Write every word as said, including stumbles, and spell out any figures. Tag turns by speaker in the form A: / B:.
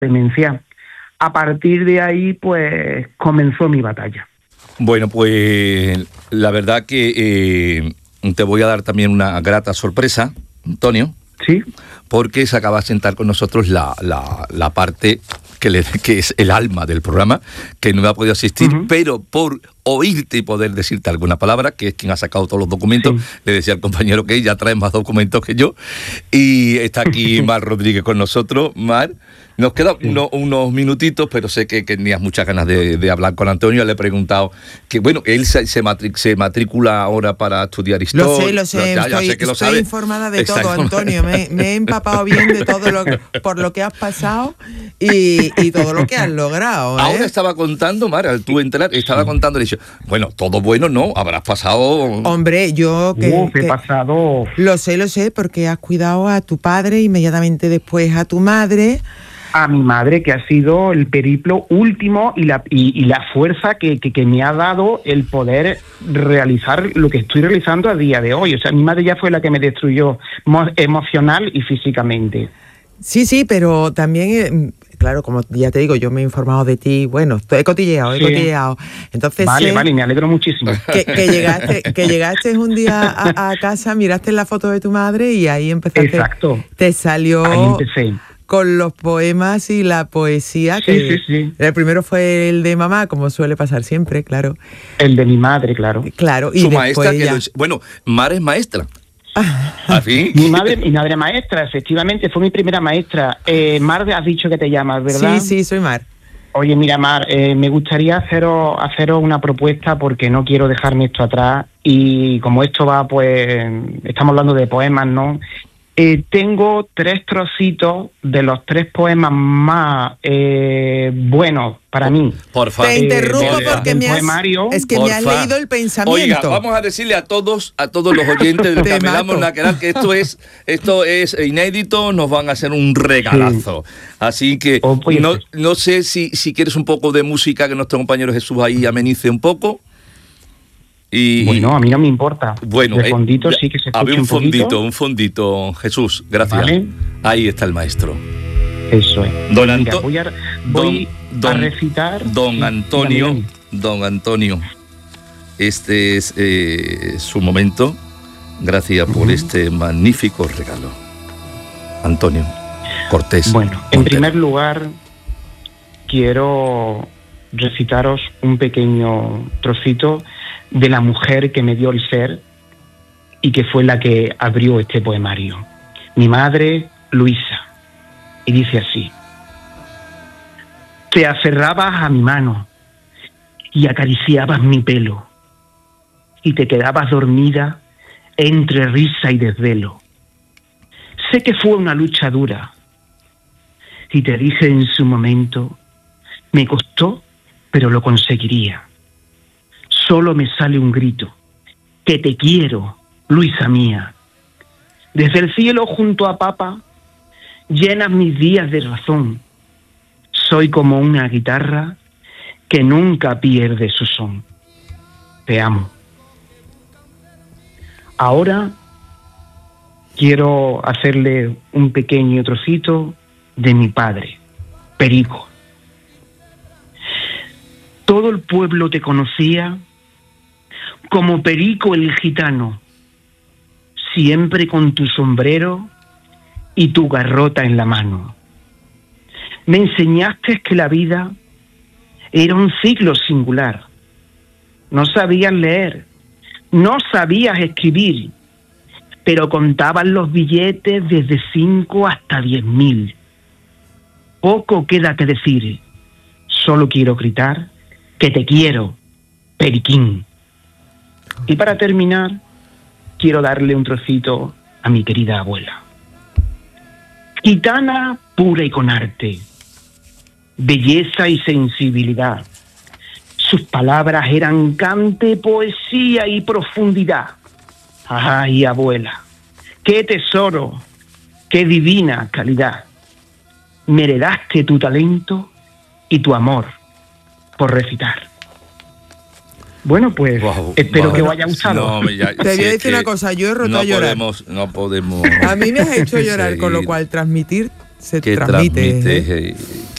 A: demencia. A partir de ahí, pues, comenzó mi batalla.
B: Bueno, pues la verdad que eh, te voy a dar también una grata sorpresa, Antonio.
A: Sí.
B: Porque se acaba de sentar con nosotros la, la, la parte que, le, que es el alma del programa, que no me ha podido asistir, uh-huh. pero por oírte y poder decirte alguna palabra, que es quien ha sacado todos los documentos, sí. Le decía al compañero que ella trae más documentos que yo, y está aquí Mar Rodríguez con nosotros. Mar, nos quedan sí. uno, unos minutitos, pero sé que, que tenías muchas ganas de, de hablar con Antonio. Le he preguntado que, bueno, él se, se, matric, se matricula ahora para estudiar historia.
C: Lo sé, lo sé, ya, estoy, ya sé que lo estoy sabe. informada de Exacto. todo, Antonio. Me, me he empapado bien de todo lo por lo que has pasado y, y todo lo que has logrado, ¿eh?
B: Ahora estaba contando, Mar, al tú entrar, estaba sí. contando, le he dicho, bueno, todo bueno, ¿no? Habrás pasado...
C: Hombre, yo que,
A: uh, que he
C: que
A: pasado...
C: Lo sé, lo sé, porque has cuidado a tu padre, inmediatamente después a tu madre...
A: A mi madre, que ha sido el periplo último y la, y, y la fuerza que, que, que me ha dado el poder realizar lo que estoy realizando a día de hoy. O sea, mi madre ya fue la que me destruyó emocional y físicamente.
C: Sí, sí, pero también, claro, como ya te digo, yo me he informado de ti, bueno, he cotilleado, he sí. cotilleado. Entonces,
A: vale, eh, vale, me alegro muchísimo.
C: Que, que llegaste que llegaste un día a, a casa, miraste la foto de tu madre y ahí empezaste.
A: Exacto.
C: Te salió...
A: Ahí empecé.
C: Con los poemas y la poesía.
A: Sí,
C: que
A: sí, sí.
C: El primero fue el de mamá, como suele pasar siempre, claro.
A: El de mi madre, claro.
C: Claro, y
B: su
C: después
B: maestra,
C: ya...
B: que lo, bueno, Mar es maestra. ¿Ah, sí?
A: Mi madre, mi madre maestra, efectivamente, fue mi primera maestra. Eh, Mar, has dicho que te llamas, ¿verdad?
C: Sí, sí, soy Mar.
A: Oye, mira, Mar, eh, me gustaría haceros, haceros una propuesta porque no quiero dejarme esto atrás y como esto va, pues, estamos hablando de poemas, ¿no? Eh, tengo tres trocitos de los tres poemas más eh, buenos para mí.
B: Por favor.
C: Te interrumpo eh, porque me has,
A: poemario.
C: es que me has leído el pensamiento.
B: Oiga, vamos a decirle a todos, a todos los oyentes de Camelamos Naqueral que esto es, esto es inédito, nos van a hacer un regalazo. Sí. Así que oh, pues, no, no sé si, si quieres un poco de música que nuestro compañero Jesús ahí amenice un poco. Y,
A: bueno, a mí no me importa.
B: Bueno,
A: de fondito eh, sí que se escucha
B: había un, un fondito,
A: poquito.
B: un fondito, Jesús, gracias. ¿Vale? Ahí está el maestro.
A: Eso es.
B: Don
A: Mira,
B: Anto
A: voy, a, voy
B: don,
A: a recitar.
B: Don Antonio, dígame. Don Antonio, este es eh, su momento. Gracias uh-huh. por este magnífico regalo. Antonio Cortés.
A: Bueno,
B: Montero.
A: En primer lugar, quiero recitaros un pequeño trocito de la mujer que me dio el ser y que fue la que abrió este poemario. Mi madre, Luisa. Y dice así: te aferrabas a mi mano y acariciabas mi pelo y te quedabas dormida entre risa y desvelo. Sé que fue una lucha dura y te dije en su momento, me costó, pero lo conseguiría. Solo me sale un grito, que te quiero, Luisa mía. Desde el cielo junto a Papa, llenas mis días de razón. Soy como una guitarra que nunca pierde su son. Te amo. Ahora quiero hacerle un pequeño trocito de mi padre, Perico. Todo el pueblo te conocía como Perico el gitano, siempre con tu sombrero y tu garrota en la mano. Me enseñaste que la vida era un ciclo singular. No sabías leer, no sabías escribir, pero contabas los billetes desde cinco hasta diez mil. Poco queda que decir, solo quiero gritar que te quiero, Periquín. Y para terminar, quiero darle un trocito a mi querida abuela. Gitana pura y con arte, belleza y sensibilidad. Sus palabras eran cante, poesía y profundidad. Ay, abuela, qué tesoro, qué divina calidad. Me heredaste tu talento y tu amor por recitar. Bueno, pues wow, espero wow, que os haya gustado.
B: No, ya,
C: te voy a decir una cosa, yo he roto
B: no
C: a llorar.
B: Podemos, no podemos.
C: A mí me has hecho llorar, con lo cual transmitir se transmite.
B: transmite